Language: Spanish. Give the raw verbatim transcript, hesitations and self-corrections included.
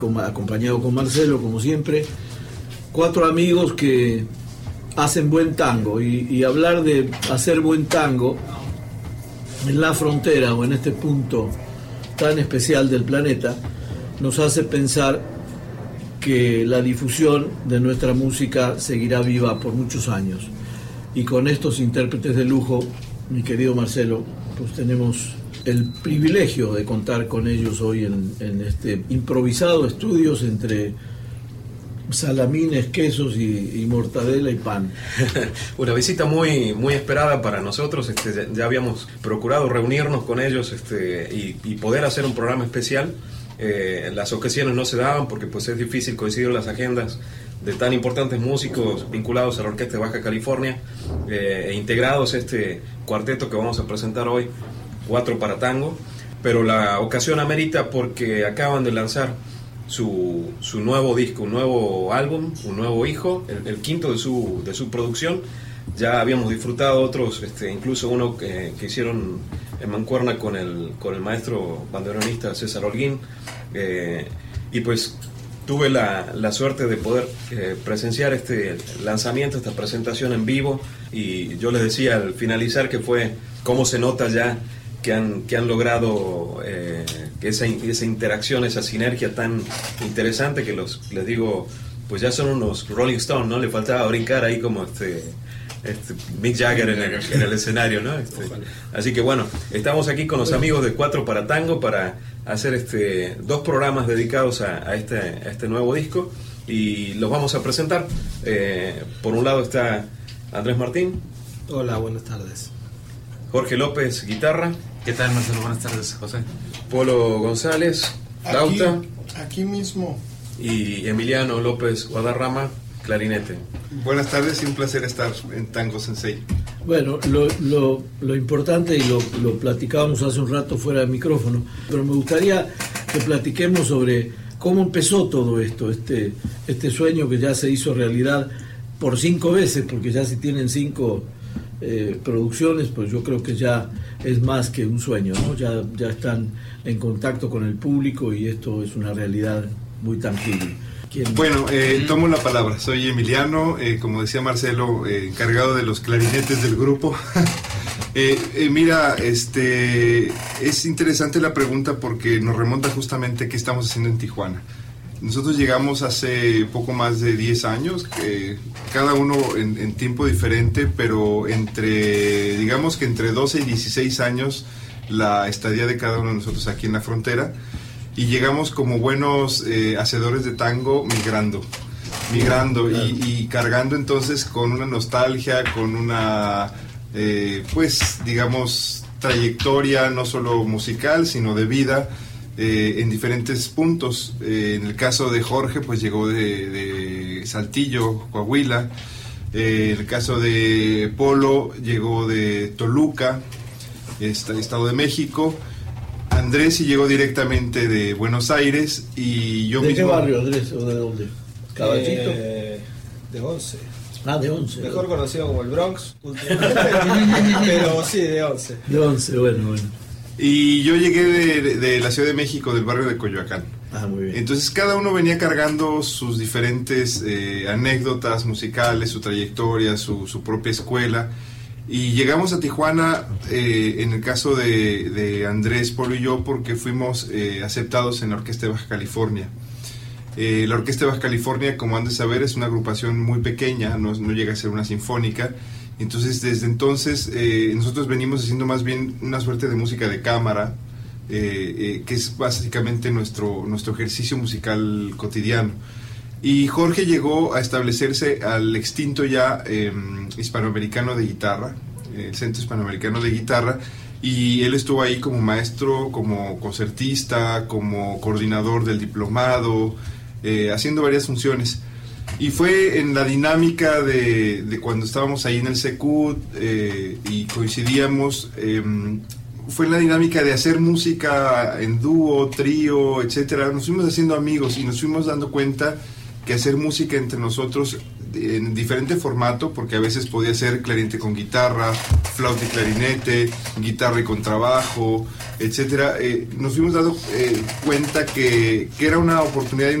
acompañado con Marcelo, como siempre, cuatro amigos que hacen buen tango, y, y hablar de hacer buen tango en la frontera o en este punto tan especial del planeta nos hace pensar que la difusión de nuestra música seguirá viva por muchos años, y con estos intérpretes de lujo, mi querido Marcelo, pues tenemos el privilegio de contar con ellos hoy en, en este improvisado estudios entre salamines, quesos y, y mortadela y pan. Una visita muy muy esperada para nosotros. Este, ya, ya habíamos procurado reunirnos con ellos este, y, y poder hacer un programa especial. Eh, las ocasiones no se daban porque pues es difícil coincidir las agendas de tan importantes músicos vinculados a la Orquesta de Baja California eh, e integrados a este cuarteto que vamos a presentar hoy, Cuatro para Tango. Pero la ocasión amerita porque acaban de lanzar su, su nuevo disco, un nuevo álbum, un nuevo hijo, el, el quinto de su, de su producción. Ya habíamos disfrutado otros, este, incluso uno que, que hicieron en mancuerna con el, con el maestro bandoneonista César Holguín, eh, y pues tuve la, la suerte de poder eh, presenciar este lanzamiento, esta presentación en vivo, y yo les decía al finalizar que fue cómo se nota ya que han, que han logrado eh, que esa, esa interacción, esa sinergia tan interesante que los, les digo, pues ya son unos Rolling Stones, ¿no? Le faltaba brincar ahí como este... Este, Mick Jagger en el, en el escenario, ¿no? Este, así que bueno, estamos aquí con los amigos de Cuatro para Tango para hacer este dos programas dedicados a, a, este, a este nuevo disco, y los vamos a presentar. Eh, por un lado está Andrés Martín. Hola, buenas tardes. Jorge López, guitarra. ¿Qué tal, Marcelo? Buenas tardes, José. Polo González, flauta. Aquí, aquí mismo. Y Emiliano López Guadarrama, clarinete. Buenas tardes y un placer estar en Tango Sensei. Bueno, lo, lo, lo importante, y lo, lo platicábamos hace un rato fuera del micrófono, pero me gustaría que platiquemos sobre cómo empezó todo esto, este, este sueño que ya se hizo realidad por cinco veces, porque ya si tienen cinco eh, producciones, pues yo creo que ya es más que un sueño, ¿no? Ya, ya están en contacto con el público y esto es una realidad muy tangible. ¿Quién? Bueno, eh, tomo la palabra. Soy Emiliano, eh, como decía Marcelo, eh, encargado de los clarinetes del grupo. eh, eh, mira, este, es interesante la pregunta porque nos remonta justamente a qué estamos haciendo en Tijuana. Nosotros llegamos hace poco más de diez años, eh, cada uno en, en tiempo diferente, pero entre, digamos que entre doce y dieciséis años la estadía de cada uno de nosotros aquí en la frontera. Y llegamos como buenos eh, hacedores de tango migrando, migrando claro. y, y cargando entonces con una nostalgia, con una, eh, pues digamos, trayectoria no solo musical, sino de vida eh, en diferentes puntos. Eh, en el caso de Jorge, pues llegó de, de Saltillo, Coahuila. Eh, en el caso de Polo, llegó de Toluca, Estado de México. Andrés sí llegó directamente de Buenos Aires y yo ¿De mismo... qué barrio, Andrés? ¿O de dónde? ¿Caballito? Eh, de Once. Ah, de Once. Mejor conocido como el Bronx. Pero sí, de Once. De Once, bueno, bueno. Y yo llegué de, de la Ciudad de México, del barrio de Coyoacán. Ah, muy bien. Entonces cada uno venía cargando sus diferentes eh, anécdotas musicales, su trayectoria, su, su propia escuela. Y llegamos a Tijuana, eh, en el caso de, de Andrés, Polo y yo, porque fuimos eh, aceptados en la Orquesta de Baja California. Eh, la Orquesta de Baja California, como han de saber, es una agrupación muy pequeña, no, no llega a ser una sinfónica. Entonces, desde entonces, eh, nosotros venimos haciendo más bien una suerte de música de cámara, eh, eh, que es básicamente nuestro, nuestro ejercicio musical cotidiano. Y Jorge llegó a establecerse al extinto ya eh, Hispanoamericano de Guitarra, el Centro Hispanoamericano de Guitarra, y él estuvo ahí como maestro, como concertista, como coordinador del diplomado, eh, haciendo varias funciones. Y fue en la dinámica de, de cuando estábamos ahí en el Secut eh, y coincidíamos, eh, fue en la dinámica de hacer música en dúo, trío, etcétera. Nos fuimos haciendo amigos y nos fuimos dando cuenta que hacer música entre nosotros en diferente formato, porque a veces podía ser clarinete con guitarra, flauta y clarinete, guitarra y contrabajo, etcétera. Eh, nos fuimos dando eh, cuenta que, que era una oportunidad